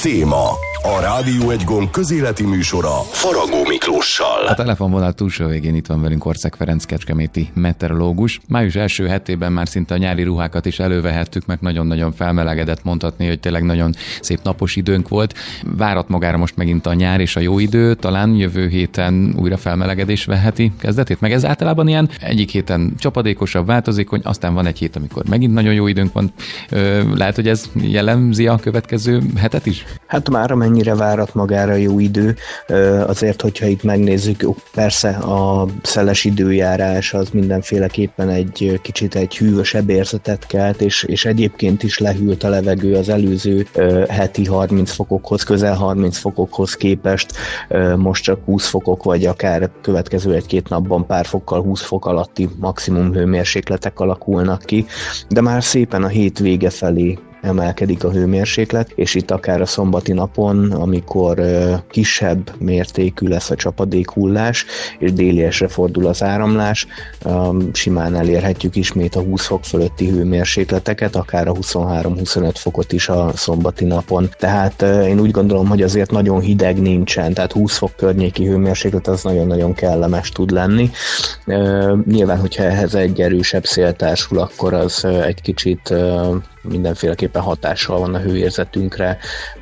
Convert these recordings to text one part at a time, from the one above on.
Téma. A Rádió Egy Gond közéleti műsora Faragó Miklóssal. A telefonvonal túlsó végén itt van velünk Orszeg Ferenc kecskeméti meteorológus. Május első hetében már szinte a nyári ruhákat is elővehettük, meg nagyon-nagyon felmelegedett, mondhatni, hogy tényleg nagyon szép napos időnk volt. Várat magára most megint a nyár és a jó idő, talán jövő héten újra felmelegedés veheti kezdetét, meg ez általában ilyen egyik héten csapadékosabb, változékony, aztán van egy hét, amikor megint nagyon jó időnk van. Lehet, hogy ez jellemzi a következő hetet is? Hát már mennyire várat magára jó idő, azért, hogyha itt megnézzük, persze a szeles időjárás az mindenféleképpen egy kicsit egy hűvösebb érzetet kelt, és egyébként is lehűlt a levegő az előző heti 30 fokokhoz, közel 30 fokokhoz képest, most csak 20 fokok, vagy akár következő egy-két napban pár fokkal 20 fok alatti maximum hőmérsékletek alakulnak ki, de már szépen a hét vége felé emelkedik a hőmérséklet, és itt akár a szombati napon, amikor kisebb mértékű lesz a csapadékhullás, és déliesre fordul az áramlás, simán elérhetjük ismét a 20 fok fölötti hőmérsékleteket, akár a 23-25 fokot is a szombati napon. Tehát én úgy gondolom, hogy azért nagyon hideg nincsen, tehát 20 fok környéki hőmérséklet az nagyon-nagyon kellemes tud lenni. Nyilván, hogyha ehhez egy erősebb szél társul, akkor az egy kicsit mindenféleképpen hatással van a hőérzetünkre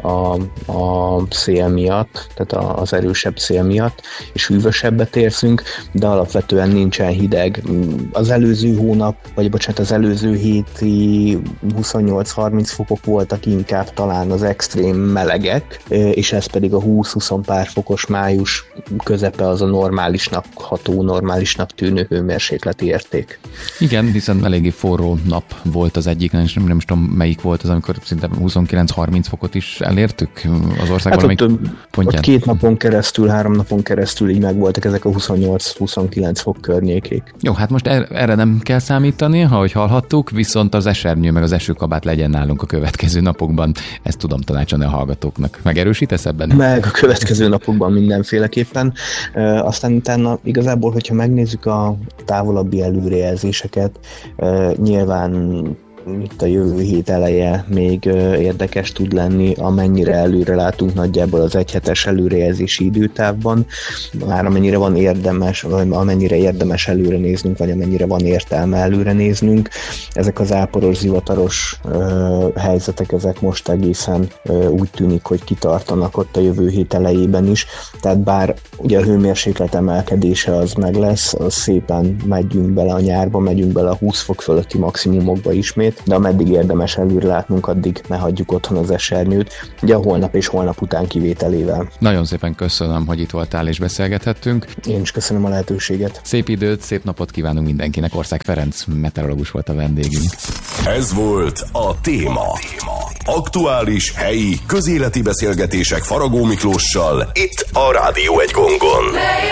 a szél miatt, tehát az erősebb szél miatt, és hűvösebbet érzünk, de alapvetően nincsen hideg. Az előző hónap, az előző héti 28-30 fokok voltak inkább talán az extrém melegek, és ez pedig a 20-20 pár fokos május közepe az a normálisnak ható, normálisnak tűnő hőmérsékleti érték. Igen, hiszen eléggé forró nap volt az egyik, nem is tudom melyik volt az, amikor szinte 29-30 fokot is elértük az országban. Hát ott 2 napon keresztül, 3 napon keresztül így megvoltak ezek a 28-29 fok környékék. Jó, hát most erre nem kell számítani, ahogy hallhattuk, viszont az esernyő meg az esőkabát legyen nálunk a következő napokban. Ezt tudom tanácsolni a hallgatóknak. Megerősítesz ebben? Meg a következő napokban mindenféleképpen. Aztán utána igazából, hogyha megnézzük a távolabbi előrejelzéseket, nyilván itt a jövő hét eleje még érdekes tud lenni, amennyire előre látunk nagyjából az egyhetes előrejelzési időtávban, már amennyire van érdemes, vagy amennyire érdemes előre néznünk, vagy amennyire van értelme előre néznünk. Ezek az áporos, zivataros helyzetek, ezek most egészen úgy tűnik, hogy kitartanak ott a jövő hét elejében is, tehát bár ugye a hőmérséklet emelkedése az meg lesz, az szépen megyünk bele a nyárba, megyünk bele a 20 fok fölötti maximumokba ismét, de ameddig érdemes előre látnunk, addig ne hagyjuk otthon az esernyőt, ugye a holnap és holnap után kivételével. Nagyon szépen köszönöm, hogy itt voltál és beszélgethettünk. Én is köszönöm a lehetőséget. Szép időt, szép napot kívánunk mindenkinek. Orszeg Ferenc meteorológus volt a vendégünk. Ez volt a Téma. Aktuális, helyi, közéleti beszélgetések Faragó Miklóssal itt a Rádió Egy Gondon.